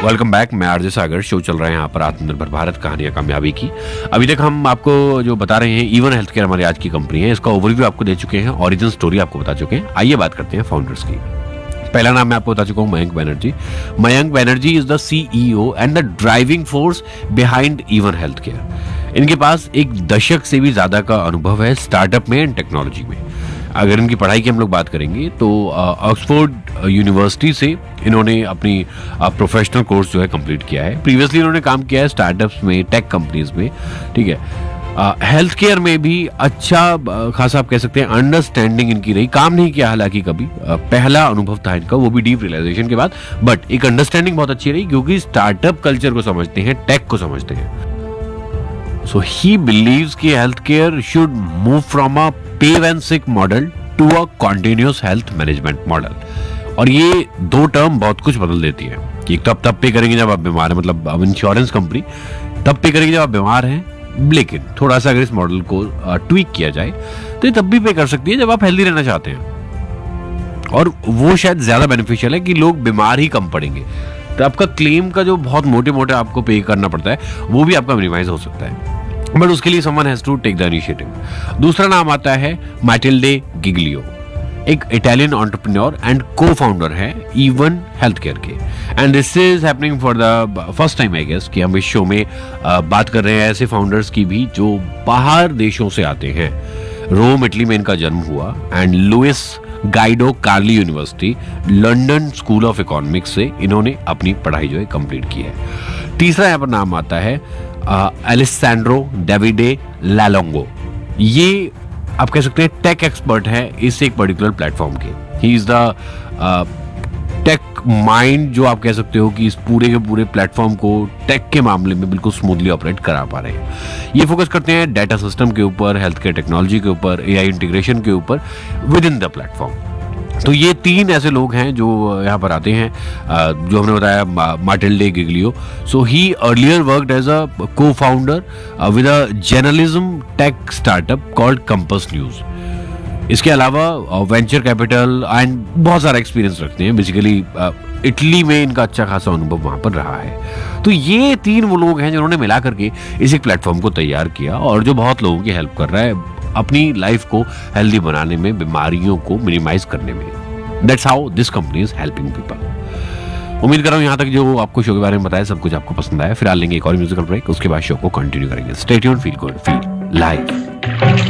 Welcome back. मैं RJ सागर। Show चल रहा है यहाँ पर आत्मनिर्भर भारत कहानियां कामयाबी की। अभी तक हम आपको जो बता रहे हैं इवन हेल्थ केयर हमारी आज की कंपनी है, इसका ओवरव्यू आपको दे चुके हैं, ओरिजिन स्टोरी आपको बता चुके हैं। आइए बात करते हैं फाउंडर्स की। पहला नाम मैं आपको बता चुका हूँ, Mayank Banerjee. Mayank Banerjee is the CEO and the driving force behind even health care. इनके पास एक दशक से भी ज्यादा का अनुभव है स्टार्टअप में एंड टेक्नोलॉजी में। अगर इनकी पढ़ाई की हम लोग बात करेंगे तो ऑक्सफोर्ड यूनिवर्सिटी से इन्होंने अपनी प्रोफेशनल कोर्स जो है कंप्लीट किया है। प्रीवियसली इन्होंने काम किया है स्टार्टअप्स में, टेक कंपनीज में, ठीक है। हेल्थ केयर में भी अच्छा खासा आप कह सकते हैं अंडरस्टैंडिंग इनकी रही। काम नहीं किया हालांकि कभी, पहला अनुभव था इनका, वो भी डीप रियलाइजेशन के बाद, बट एक अंडरस्टैंडिंग बहुत अच्छी रही क्योंकि स्टार्टअप कल्चर को समझते हैं, टेक को समझते हैं। So he believes कि healthcare should move from a pay when sick model to a continuous health management model। और ये दो टर्म बहुत कुछ बदल देती है कि तब पे करेंगे जब आप बीमार हैं, मतलब अब इंश्योरेंस कंपनी तब पे करेंगे जब आप बीमार हैं, लेकिन थोड़ा सा अगर इस मॉडल को ट्वीक किया जाए तो ये तब भी पे कर सकती है जब आप हेल्दी रहना चाहते हैं। और वो शायद ज्यादा बेनिफिशियल है कि लोग बीमार ही कम पड़ेंगे, तो आपका क्लेम का जो बहुत मोटे मोटे आपको पे करना पड़ता है वो भी आपका मिनिमाइज हो सकता है, बट उसके लिए someone has to take the initiative. दूसरा नाम आता है मैटिल्डे गिग्लियो, एक इटालियन एंटरप्रेन्योर एंड को फाउंडर है इवन हेल्थ केयर के। And this is happening for the first time I guess कि हम इस शो में बात कर रहे हैं ऐसे फाउंडर्स की भी जो बाहर देशों से आते हैं। रोम इटली में इनका जन्म हुआ and Louis Guido कार्ली university London school of economics से इन्होंने अपनी पढ़ाई जो है कंप्लीट की है। तीसरा यहाँ पर नाम आता है एलेसैंड्रो डेविडे लालोंगो। ये आप कह सकते हैं टेक एक्सपर्ट है इस एक पर्टिकुलर प्लेटफॉर्म के। He is the take mind, जो आप कह सकते हो कि इस पूरे के पूरे प्लेटफॉर्म को टेक के मामले में बिल्कुल स्मूथली ऑपरेट करा पा रहे हैं। ये फोकस करते हैं डाटा सिस्टम के ऊपर, हेल्थ केयर टेक्नोलॉजी के ऊपर, AI इंटीग्रेशन के ऊपर विद इन द प्लेटफॉर्म। तो ये तीन ऐसे लोग हैं जो यहाँ पर आते हैं, जो हमने बताया मैटिल्डे Giglio. So he earlier worked as a को founder with a journalism tech startup called compass news. इसके अलावा वेंचर कैपिटल एंड बहुत सारा एक्सपीरियंस रखते हैं। बेसिकली इटली में इनका अच्छा खासा अनुभव वहां पर रहा है। तो ये तीन वो लोग हैं जिन्होंने मिला करके इस एक प्लेटफॉर्म को तैयार किया और जो बहुत लोगों की हेल्प कर रहा है अपनी लाइफ को हेल्दी बनाने में, बीमारियों को मिनिमाइज करने में। That's how this company is helping people. उम्मीद कर रहा हूँ यहाँ तक जो आपको शो के बारे में बताया सब कुछ आपको पसंद आया। फिलहाल लेंगे एक और म्यूजिकल ब्रेक, उसके बाद शो को कंटिन्यू करेंगे। Stay tuned, feel good, feel live.